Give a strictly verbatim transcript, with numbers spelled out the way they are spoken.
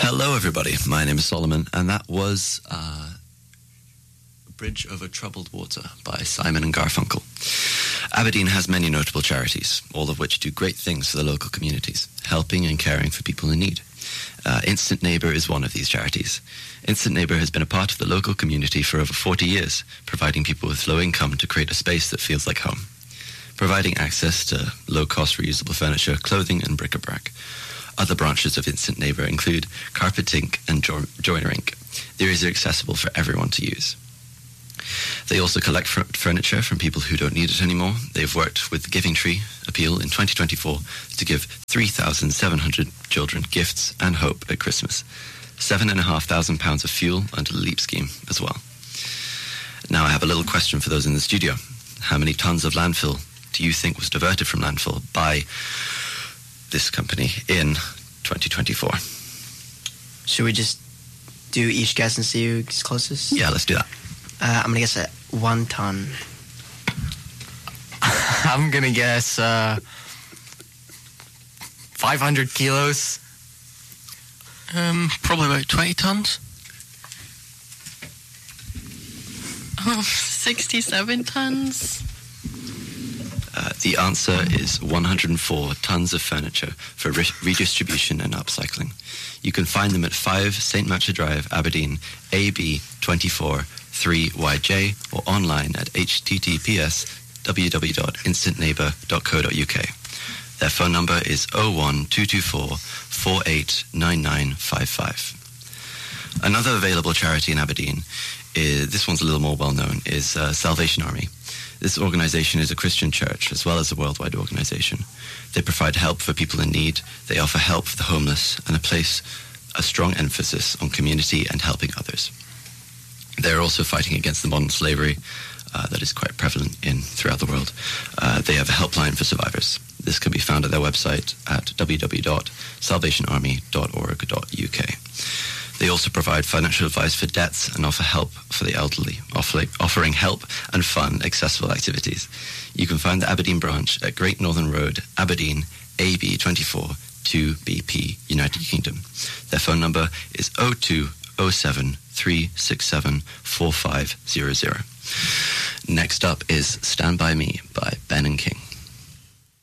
Hello, everybody. My name is Solomon, and that was uh, Bridge Over Troubled Water by Simon and Garfunkel. Aberdeen has many notable charities, all of which do great things for the local communities, helping and caring for people in need. Uh, Instant Neighbour is one of these charities. Instant Neighbour has been a part of the local community for over forty years, providing people with low income to create a space that feels like home. Providing access to low-cost reusable furniture, clothing and bric-a-brac. Other branches of Instant Neighbour include Carpeting and jo- Joinerink. These are accessible for everyone to use. They also collect f- furniture from people who don't need it anymore. They've worked with the Giving Tree Appeal in twenty twenty-four to give three thousand seven hundred children gifts and hope at Christmas. seven thousand five hundred pounds of fuel under the LEAP scheme as well. Now I have a little question for those in the studio. How many tons of landfill do you think was diverted from landfill by this company in twenty twenty-four? Should we just do each guess and see who's closest? Yeah, let's do that. Uh, I'm going to guess at one ton. I'm going to guess uh, five hundred kilos. Um, probably about twenty tons. Oh, sixty-seven tons. Uh, the answer is one hundred four tons of furniture for re- redistribution and upcycling. You can find them at five Saint Matcha Drive, Aberdeen, A B two four three Y J, or online at h t t p s w w w dot instant neighbour dot co dot u k. Their phone number is oh one two two four four eight nine nine five five. Another available charity in Aberdeen, is, this one's a little more well known, is uh, Salvation Army. This organization is a Christian church as well as a worldwide organization. They provide help for people in need. They offer help for the homeless and a place a strong emphasis on community and helping others. They're also fighting against the modern slavery uh, that is quite prevalent in throughout the world. Uh, they have a helpline for survivors. This can be found at their website at w w w dot salvation army dot org dot u k. They also provide financial advice for debts and offer help for the elderly, offering help and fun, accessible activities. You can find the Aberdeen branch at Great Northern Road, Aberdeen, A B two four two B P, United Kingdom. Their phone number is oh two oh seven three six seven four five zero zero. Next up is Stand By Me by Ben and King.